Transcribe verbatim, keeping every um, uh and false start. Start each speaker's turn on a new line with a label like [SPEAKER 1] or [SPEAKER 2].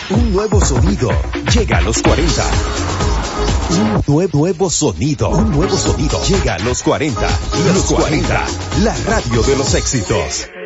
[SPEAKER 1] Un nuevo sonido llega a los cuarenta. Un nuevo, nuevo sonido, un nuevo sonido llega a los cuarenta. Los cuarenta, la radio de los éxitos.